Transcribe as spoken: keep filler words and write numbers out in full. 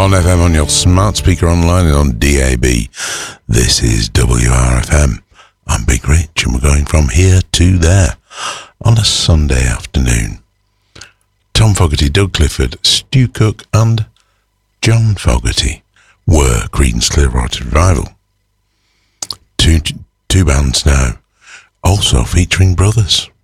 on F M, on your smart speaker, online and on D A B. This is W R F M. I'm Big Rich and we're going from here to there on a Sunday afternoon. Tom Fogerty, Doug Clifford, Stu Cook and John Fogerty were Creedence Clearwater Revival. Two, two bands now, also featuring brothers.